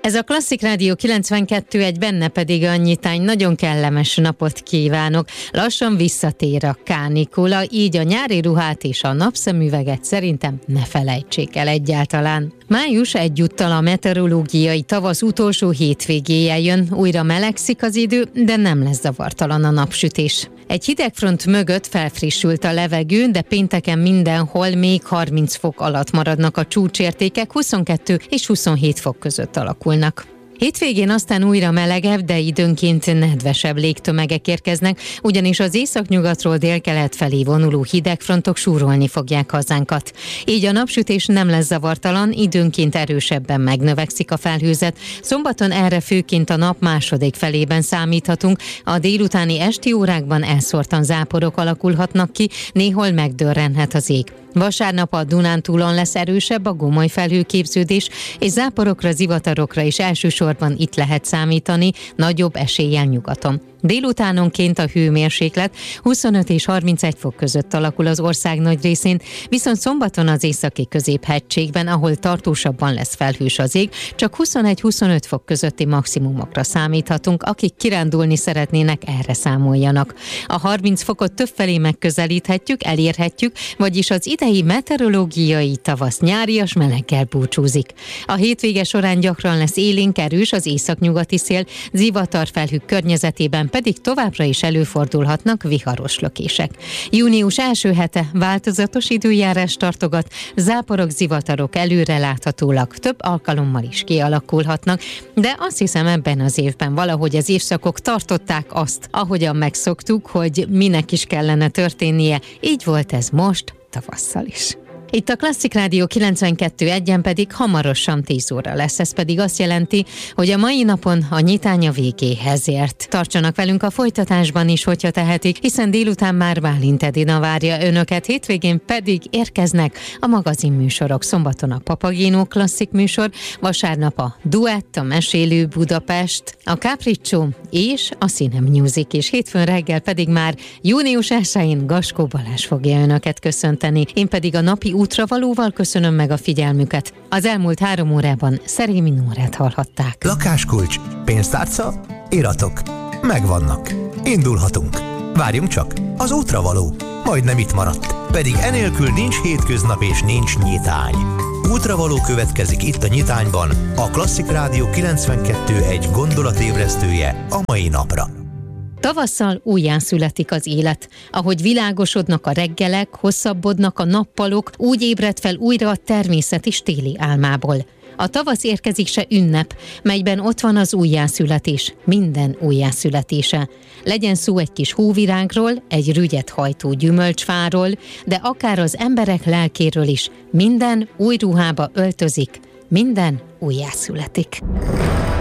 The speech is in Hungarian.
Ez a Klasszik Rádió 92.1, benne pedig a nyitány. Nagyon kellemes napot kívánok. Lassan visszatér a kánikula, így a nyári ruhát és a napszemüveget szerintem ne felejtsék el egyáltalán. Május egyúttal a meteorológiai tavasz utolsó hétvégéje jön, újra melegszik az idő, de nem lesz zavartalan a napsütés. Egy hidegfront mögött felfrissült a levegő, de pénteken mindenhol még 30 fok alatt maradnak a csúcsértékek, 22 és 27 fok között alakulnak. Hétvégén aztán újra melegebb, de időnként nedvesebb légtömegek érkeznek, ugyanis az északnyugatról délkelet felé vonuló hidegfrontok súrolni fogják hazánkat. Így a napsütés nem lesz zavartalan, időnként erősebben megnövekszik a felhőzet. Szombaton erre főként a nap második felében számíthatunk, a délutáni esti órákban elszórtan záporok alakulhatnak ki, néhol megdörrenhet az ég. Vasárnap a Dunántúlon lesz erősebb a gomoly felhőképződés, és záporokra, zivatarokra is elsősorban itt lehet számítani, nagyobb eséllyel nyugaton. Délutánonként a hőmérséklet 25 és 31 fok között alakul az ország nagy részén, viszont szombaton az északi középhegységben, ahol tartósabban lesz felhős az ég, csak 21-25 fok közötti maximumokra számíthatunk, akik kirándulni szeretnének, erre számoljanak. A 30 fokot többfelé megközelíthetjük, elérhetjük, vagyis az idei meteorológiai tavasz nyárias meleggel búcsúzik. A hétvége során gyakran lesz élénk, erős az északnyugati szél, zivatarfelhők környezetében pedig továbbra is előfordulhatnak viharos lökések. Június első hete változatos időjárás tartogat, záporok, zivatarok előreláthatólag több alkalommal is kialakulhatnak, de azt hiszem, ebben az évben valahogy az évszakok tartották azt, ahogyan megszoktuk, hogy minek is kellene történnie, így volt ez most tavasszal is. Itt a Klasszik Rádió 92.1-en pedig hamarosan 10 óra lesz, ez pedig azt jelenti, hogy a mai napon a nyitány a végéhez ért. Tartsanak velünk a folytatásban is, hogyha tehetik, hiszen délután már Bálint Edina várja önöket, hétvégén pedig érkeznek a magazinműsorok. Szombaton a Papagino klasszik műsor, vasárnap a Duett, a Mesélő Budapest, a Capriccio és a Színem Music, és hétfőn reggel pedig már június 1-én Gaskó Balázs fogja önöket köszönteni. Én pedig a napi útravalóval köszönöm meg a figyelmüket. Az elmúlt 3 órában Szerémi Nórát hallhatták. Lakáskulcs, pénztárca, iratok. Megvannak. Indulhatunk. Várjunk csak, az útravaló majdnem itt maradt. Pedig enélkül nincs hétköznap és nincs nyitány. Útravaló következik itt a nyitányban, a Klasszik Rádió 92.1 gondolatébresztője a mai napra. Tavasszal újjászületik az élet. Ahogy világosodnak a reggelek, hosszabbodnak a nappalok, úgy ébred fel újra a természet is téli álmából. A tavasz érkezik se ünnep, melyben ott van az újjászületés, minden újjászületése. Legyen szó egy kis hóvirágról, egy rügyet hajtó gyümölcsfáról, de akár az emberek lelkéről is, minden új ruhába öltözik, minden újjászületik.